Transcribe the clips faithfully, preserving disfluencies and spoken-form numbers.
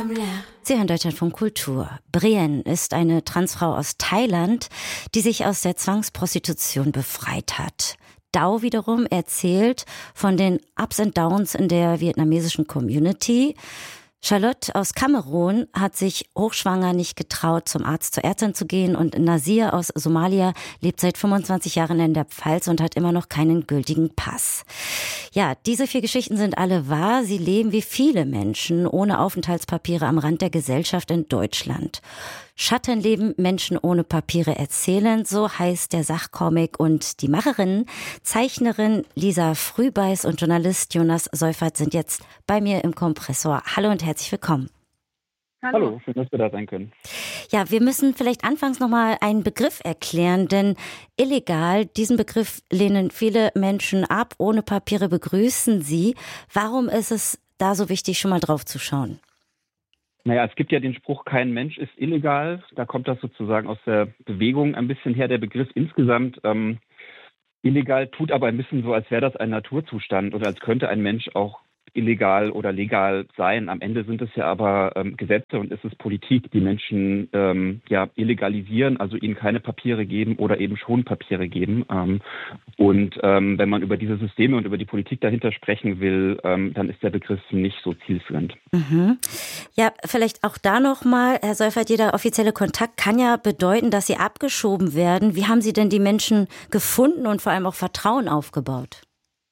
Sie hören Deutschlandfunk Kultur. Brienne ist eine Transfrau aus Thailand, die sich aus der Zwangsprostitution befreit hat. Dau wiederum erzählt von den Ups and Downs in der vietnamesischen Community. Charlotte aus Kamerun hat sich hochschwanger nicht getraut, zum Arzt zur Ärztin zu gehen, und Nasir aus Somalia lebt seit fünfundzwanzig Jahren in der Pfalz und hat immer noch keinen gültigen Pass. Ja, diese vier Geschichten sind alle wahr. Sie leben wie viele Menschen ohne Aufenthaltspapiere am Rand der Gesellschaft in Deutschland. Schattenleben, Menschen ohne Papiere erzählen, so heißt der Sachcomic, und die Macherinnen, Zeichnerin Lisa Frühbeiß und Journalist Jonas Seufert sind jetzt bei mir im Kompressor. Hallo und herzlich willkommen. Hallo. Hallo, schön, dass wir da sein können. Ja, wir müssen vielleicht anfangs nochmal einen Begriff erklären, denn illegal, diesen Begriff lehnen viele Menschen ab, ohne Papiere begrüßen sie. Warum ist es da so wichtig, schon mal drauf zu schauen? Naja, es gibt ja den Spruch, kein Mensch ist illegal. Da kommt das sozusagen aus der Bewegung ein bisschen her, der Begriff insgesamt. Ähm, illegal tut aber ein bisschen so, als wäre das ein Naturzustand oder als könnte ein Mensch auch illegal oder legal sein. Am Ende sind es ja aber ähm, Gesetze und es ist Politik, die Menschen ähm, ja illegalisieren, also ihnen keine Papiere geben oder eben schon Papiere geben. Ähm, und ähm, wenn man über diese Systeme und über die Politik dahinter sprechen will, ähm, dann ist der Begriff nicht so zielführend. Mhm. Ja, vielleicht auch da nochmal, Herr Seufert, jeder offizielle Kontakt kann ja bedeuten, dass Sie abgeschoben werden. Wie haben Sie denn die Menschen gefunden und vor allem auch Vertrauen aufgebaut?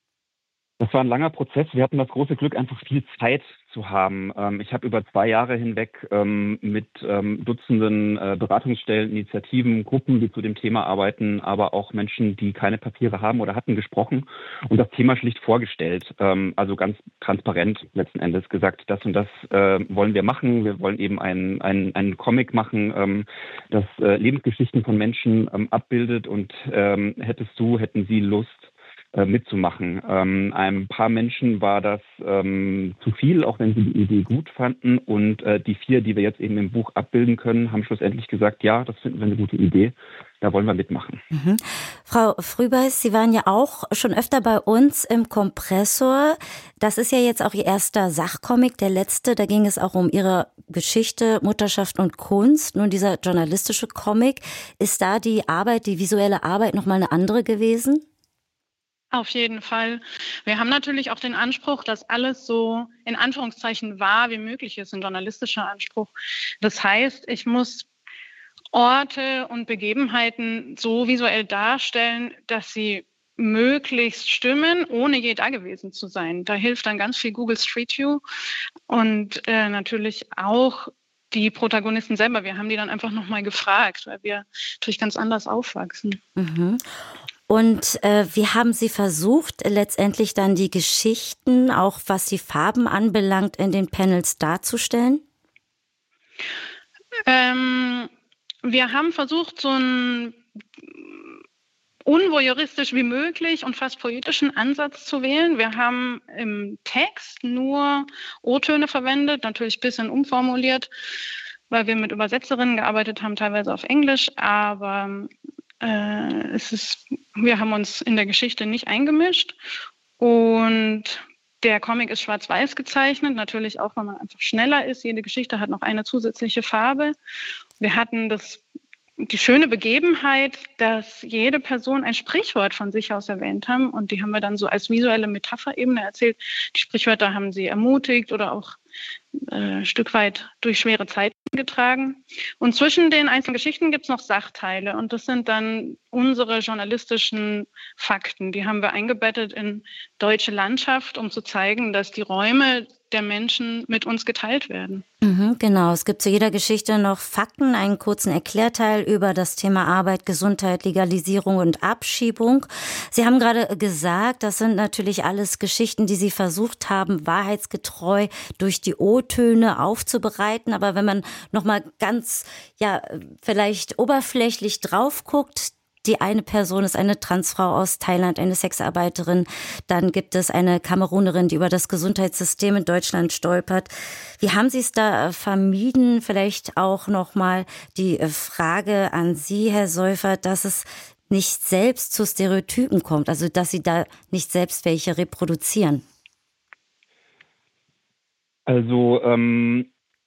Das war ein langer Prozess. Wir hatten das große Glück, einfach viel Zeit zu haben. Ich habe über zwei Jahre hinweg mit Dutzenden Beratungsstellen, Initiativen, Gruppen, die zu dem Thema arbeiten, aber auch Menschen, die keine Papiere haben oder hatten, gesprochen und das Thema schlicht vorgestellt. Also ganz transparent letzten Endes gesagt, das und das wollen wir machen. Wir wollen eben einen, einen, einen Comic machen, das Lebensgeschichten von Menschen abbildet, und hättest du, hätten Sie Lust, mitzumachen. Ähm, ein paar Menschen war das ähm, zu viel, auch wenn sie die Idee gut fanden. Und äh, die vier, die wir jetzt eben im Buch abbilden können, haben schlussendlich gesagt, ja, das finden wir eine gute Idee. Da wollen wir mitmachen. Mhm. Frau Frühbeiß, Sie waren ja auch schon öfter bei uns im Kompressor. Das ist ja jetzt auch Ihr erster Sachcomic, der letzte. Da ging es auch um Ihre Geschichte, Mutterschaft und Kunst. Nun, dieser journalistische Comic, ist da die Arbeit, die visuelle Arbeit nochmal eine andere gewesen? Auf jeden Fall. Wir haben natürlich auch den Anspruch, dass alles so in Anführungszeichen wahr wie möglich ist, ein journalistischer Anspruch. Das heißt, ich muss Orte und Begebenheiten so visuell darstellen, dass sie möglichst stimmen, ohne je da gewesen zu sein. Da hilft dann ganz viel Google Street View und äh, natürlich auch die Protagonisten selber. Wir haben die dann einfach nochmal gefragt, weil wir natürlich ganz anders aufwachsen. Mhm. Und äh, wie haben Sie versucht, letztendlich dann die Geschichten, auch was die Farben anbelangt, in den Panels darzustellen? Ähm, wir haben versucht, so einen unvoyeuristisch wie möglich und fast poetischen Ansatz zu wählen. Wir haben im Text nur O-Töne verwendet, natürlich ein bisschen umformuliert, weil wir mit Übersetzerinnen gearbeitet haben, teilweise auf Englisch, aber Äh, es ist, wir haben uns in der Geschichte nicht eingemischt, und der Comic ist schwarz-weiß gezeichnet, natürlich auch, weil man einfach schneller ist. Jede Geschichte hat noch eine zusätzliche Farbe. Wir hatten das, die schöne Begebenheit, dass jede Person ein Sprichwort von sich aus erwähnt haben, und die haben wir dann so als visuelle Metapherebene erzählt. Die Sprichwörter haben sie ermutigt oder auch ein Stück weit durch schwere Zeiten getragen. Und zwischen den einzelnen Geschichten gibt es noch Sachteile, und das sind dann unsere journalistischen Fakten. Die haben wir eingebettet in deutsche Landschaft, um zu zeigen, dass die Räume der Menschen mit uns geteilt werden. Mhm, genau, es gibt zu jeder Geschichte noch Fakten, einen kurzen Erklärteil über das Thema Arbeit, Gesundheit, Legalisierung und Abschiebung. Sie haben gerade gesagt, das sind natürlich alles Geschichten, die Sie versucht haben, wahrheitsgetreu durch die O-Töne aufzubereiten. Aber wenn man nochmal ganz, ja, vielleicht oberflächlich drauf guckt, die eine Person ist eine Transfrau aus Thailand, eine Sexarbeiterin. Dann gibt es eine Kamerunerin, die über das Gesundheitssystem in Deutschland stolpert. Wie haben Sie es da vermieden? Vielleicht auch nochmal die Frage an Sie, Herr Seufert, dass es nicht selbst zu Stereotypen kommt, also dass Sie da nicht selbst welche reproduzieren. Also ähm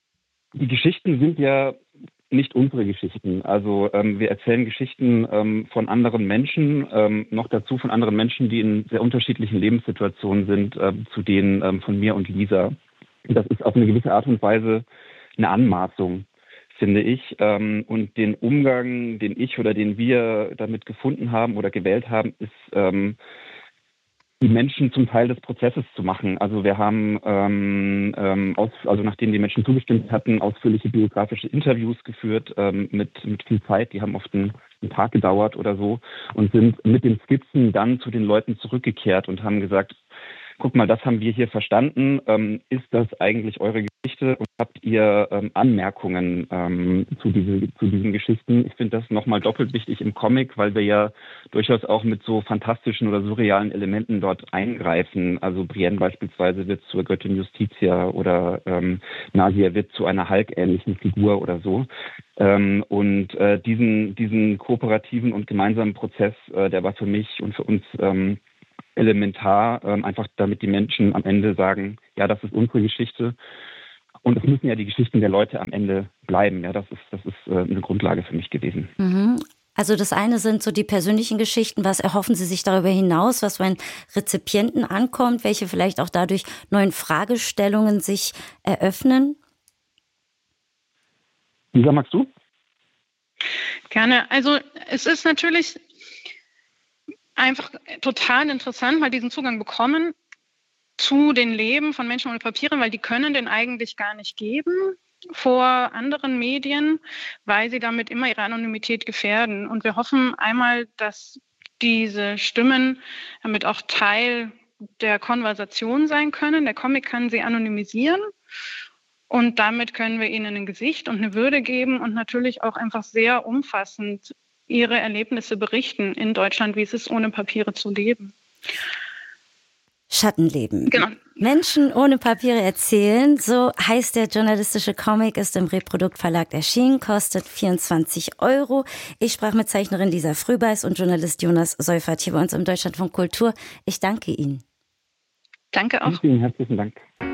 Die Geschichten sind ja nicht unsere Geschichten. Also ähm, wir erzählen Geschichten ähm, von anderen Menschen, ähm, noch dazu von anderen Menschen, die in sehr unterschiedlichen Lebenssituationen sind, ähm, zu denen ähm, von mir und Lisa. Das ist auf eine gewisse Art und Weise eine Anmaßung, finde ich. Ähm, und den Umgang, den ich oder den wir damit gefunden haben oder gewählt haben, ist ähm, die Menschen zum Teil des Prozesses zu machen. Also wir haben, ähm, ähm, aus, also nachdem die Menschen zugestimmt hatten, ausführliche biografische Interviews geführt ähm, mit, mit viel Zeit. Die haben oft einen, einen Tag gedauert oder so und sind mit den Skizzen dann zu den Leuten zurückgekehrt und haben gesagt, guck mal, das haben wir hier verstanden. Ähm, ist das eigentlich eure Geschichte? Und habt ihr ähm, Anmerkungen ähm, zu, diese, zu diesen Geschichten? Ich finde das nochmal doppelt wichtig im Comic, weil wir ja durchaus auch mit so fantastischen oder surrealen Elementen dort eingreifen. Also Brienne beispielsweise wird zur Göttin Justitia oder ähm, Nasia wird zu einer Hulk-ähnlichen Figur oder so. Ähm, und äh, diesen, diesen kooperativen und gemeinsamen Prozess, äh, der war für mich und für uns ähm, elementar, ähm, einfach damit die Menschen am Ende sagen, ja, das ist unsere Geschichte. Und es müssen ja die Geschichten der Leute am Ende bleiben. Ja, das ist, das ist äh, eine Grundlage für mich gewesen. Mhm. Also das eine sind so die persönlichen Geschichten. Was erhoffen Sie sich darüber hinaus, was beim Rezipienten ankommt, welche vielleicht auch dadurch neuen Fragestellungen sich eröffnen? Lisa, magst du? Gerne. Also es ist natürlich einfach total interessant, mal diesen Zugang bekommen zu den Leben von Menschen ohne Papiere, weil die können den eigentlich gar nicht geben vor anderen Medien, weil sie damit immer ihre Anonymität gefährden. Und wir hoffen einmal, dass diese Stimmen damit auch Teil der Konversation sein können. Der Comic kann sie anonymisieren und damit können wir ihnen ein Gesicht und eine Würde geben und natürlich auch einfach sehr umfassend ihre Erlebnisse berichten in Deutschland, wie es ist, ohne Papiere zu leben. Schattenleben. Genau. Menschen ohne Papiere erzählen, so heißt der journalistische Comic, ist im Reprodukt Verlag erschienen, kostet vierundzwanzig Euro. Ich sprach mit Zeichnerin Lisa Frühbeiß und Journalist Jonas Seufert hier bei uns im Deutschlandfunk Kultur. Ich danke Ihnen. Danke auch. Vielen herzlichen Dank.